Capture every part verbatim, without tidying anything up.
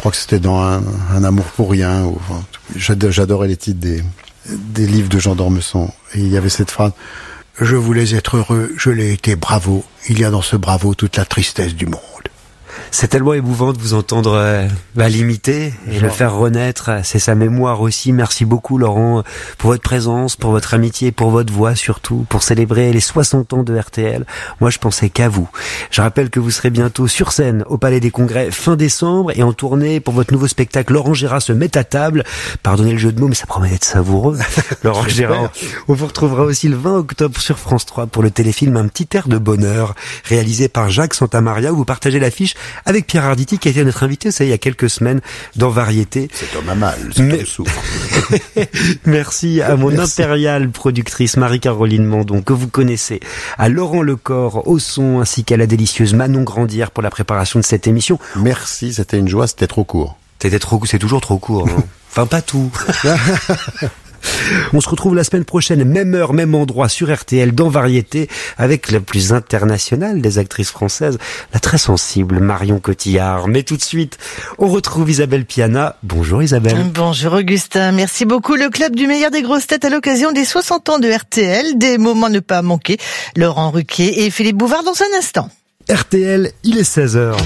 crois que c'était dans un, un amour pour rien. Ou, enfin, j'adorais les titres des, des livres de Jean d'Ormesson. Et il y avait cette phrase, « Je voulais être heureux, je l'ai été, bravo. Il y a dans ce bravo toute la tristesse du monde. » C'est tellement émouvant de vous entendre euh, bah, l'imiter et Genre. le faire renaître. C'est sa mémoire aussi. Merci beaucoup Laurent pour votre présence, pour votre amitié, pour votre voix surtout, pour célébrer les soixante ans de R T L. Moi je pensais qu'à vous. Je rappelle que vous serez bientôt sur scène au Palais des Congrès fin décembre et en tournée pour votre nouveau spectacle Laurent Gérard se met à table. Pardonnez le jeu de mots mais ça promet d'être savoureux. Laurent Gérard. On vous retrouvera aussi le vingt octobre sur France trois pour le téléfilm Un petit air de bonheur réalisé par Jacques Santamaria où vous partagez l'affiche avec Pierre Arditi qui a été notre invité, ça il y a quelques semaines dans Variété. Cet homme a mal, cet Mais... homme souffre. Merci à mon Merci. impériale productrice Marie-Caroline Mandon que vous connaissez, à Laurent Lecor au son ainsi qu'à la délicieuse Manon Grandière pour la préparation de cette émission. Merci, c'était une joie, c'était trop court. C'était trop, c'est toujours trop court. Hein. Enfin pas tout. On se retrouve la semaine prochaine, même heure, même endroit, sur R T L, dans Variété, avec la plus internationale des actrices françaises, la très sensible Marion Cotillard. Mais tout de suite, on retrouve Isabelle Piana. Bonjour Isabelle. Bonjour Augustin, merci beaucoup. Le club du meilleur des grosses têtes à l'occasion des soixante ans de R T L, des moments ne pas manquer. Laurent Ruquier et Philippe Bouvard dans un instant. R T L, il est seize heures.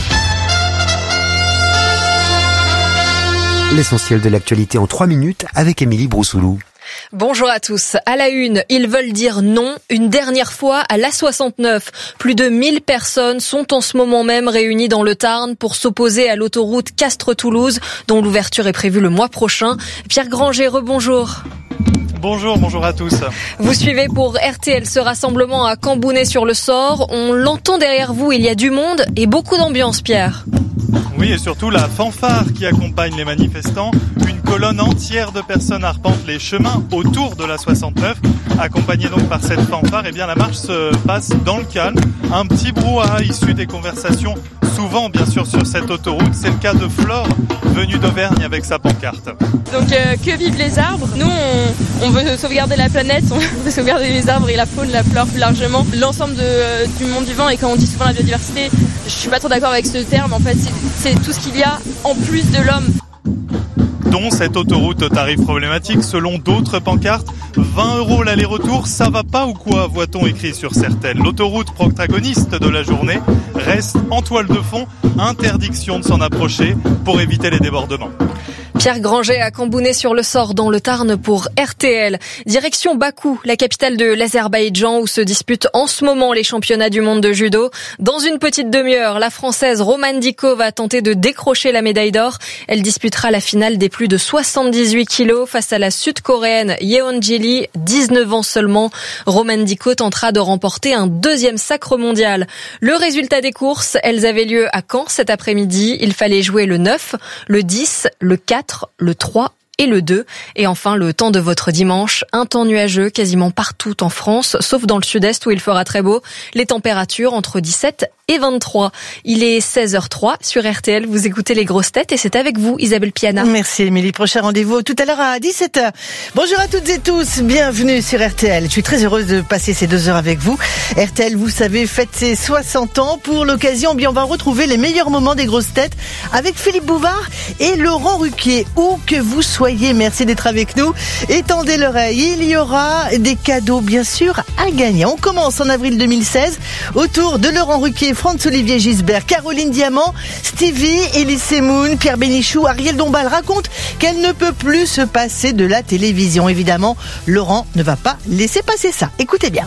L'essentiel de l'actualité en trois minutes avec Émilie Broussoulou. Bonjour à tous. À la une, ils veulent dire non une dernière fois à l'A soixante-neuf. Plus de mille personnes sont en ce moment même réunies dans le Tarn pour s'opposer à l'autoroute Castres-Toulouse, dont l'ouverture est prévue le mois prochain. Pierre Granger, rebonjour. Bonjour, bonjour à tous. Vous suivez pour R T L ce rassemblement à Cambounet-sur-le-Sort. On l'entend derrière vous, il y a du monde et beaucoup d'ambiance, Pierre. Oui, et surtout la fanfare qui accompagne les manifestants. Une colonne entière de personnes arpente les chemins autour de la soixante-neuf. Accompagnée donc par cette fanfare, eh bien la marche se passe dans le calme. Un petit brouhaha issu des conversations, souvent bien sûr sur cette autoroute. C'est le cas de Flore, venue d'Auvergne avec sa pancarte. Donc euh, que vivent les arbres. Nous, on, on veut sauvegarder la planète, on veut sauvegarder les arbres et la faune, la flore plus largement. L'ensemble de, euh, du monde vivant, et quand on dit souvent la biodiversité, je suis pas trop d'accord avec ce terme. En fait, c'est, c'est tout ce qu'il y a en plus de l'homme. Dont cette autoroute au tarif problématique, selon d'autres pancartes. vingt euros l'aller-retour, ça va pas ou quoi, voit-on écrit sur certaines. L'autoroute protagoniste de la journée reste en toile de fond, interdiction de s'en approcher pour éviter les débordements. Pierre Granger à Cambounet-sur-le-Sort dans le Tarn pour R T L. Direction Bakou, la capitale de l'Azerbaïdjan où se disputent en ce moment les championnats du monde de judo. Dans une petite demi-heure, la Française Romane Dicko va tenter de décrocher la médaille d'or. Elle disputera la finale des plus de soixante-dix-huit kilos face à la Sud-Coréenne Yeonji Lee, dix-neuf ans seulement. Romane Dicko tentera de remporter un deuxième sacre mondial. Le résultat des courses, elles avaient lieu à Caen cet après-midi. Il fallait jouer le neuf, le dix, le quatre, le trois et le deux. Et enfin, le temps de votre dimanche, un temps nuageux quasiment partout en France, sauf dans le sud-est où il fera très beau. Les températures entre dix-sept et vingt-trois. Il est seize heures zéro trois sur R T L, vous écoutez les grosses têtes et c'est avec vous Isabelle Piana. Merci Émilie, prochain rendez-vous tout à l'heure à dix-sept heures. Bonjour à toutes et tous, bienvenue sur R T L. Je suis très heureuse de passer ces deux heures avec vous. R T L, vous savez, fête ses soixante ans. Pour l'occasion, bien on va retrouver les meilleurs moments des grosses têtes avec Philippe Bouvard et Laurent Ruquier. Où que vous soyez, merci d'être avec nous. Étendez l'oreille, il y aura des cadeaux bien sûr à gagner. On commence en avril deux mille seize autour de Laurent Ruquier, Franz-Olivier Gisbert, Caroline Diamant, Stevie, Elise Moon, Pierre Bénichou, Ariel Dombal raconte qu'elle ne peut plus se passer de la télévision. Évidemment, Laurent ne va pas laisser passer ça. Écoutez bien.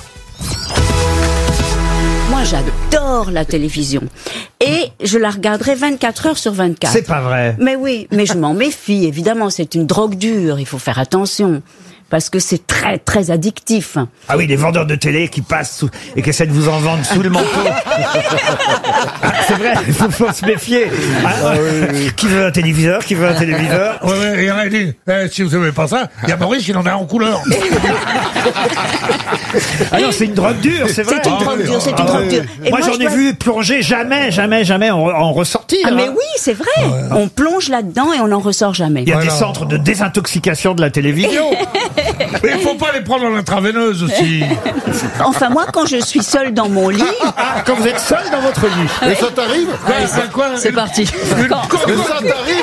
Moi, j'adore la télévision. Et je la regarderai vingt-quatre heures sur vingt-quatre. C'est pas vrai. Mais oui, mais je m'en méfie. Évidemment, c'est une drogue dure. Il faut faire attention. Parce que c'est très, très addictif. Ah oui, les vendeurs de télé qui passent sous, et qui essaient de vous en vendre sous le manteau. Ah, c'est vrai, il faut, faut se méfier. Ah, ah, oui, oui. Qui veut un téléviseur? Qui veut un téléviseur? Oui, oui, et il dit, eh, si vous n'aimez pas ça, il y a Maurice qui en a en couleur. Ah non, c'est une drogue dure, c'est vrai. C'est une drogue dure, c'est une ah, drogue dure. Et moi, moi j'en ai dois... vu plonger jamais, jamais, jamais en, en ressortir. Ah, mais oui, c'est vrai. Ah, ouais. On plonge là-dedans et on n'en ressort jamais. Il y a voilà. des centres de désintoxication de la télévision. Mais il faut pas les prendre en intraveineuse aussi. Enfin, moi, quand je suis seule dans mon lit... Ah, quand vous êtes seule dans votre lit. Et ça t'arrive? Allez, c'est quoi? C'est parti. Quand ça t'arrive